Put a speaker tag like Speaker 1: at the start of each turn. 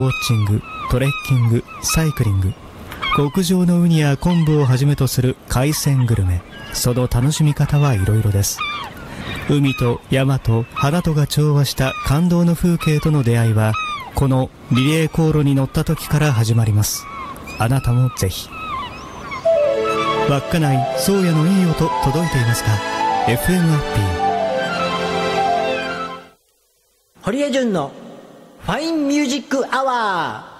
Speaker 1: ウォッチング、トレッキング、サイクリング、極上のウニや昆布をはじめとする海鮮グルメ、その楽しみ方はいろいろです。海と山と花とが調和した感動の風景との出会いは、このリレー航路に乗った時から始まります。あなたもぜひ。稚内宗谷のいい音届いていますか？ FM アッピー。
Speaker 2: 堀江潤のファインミュージックアワー。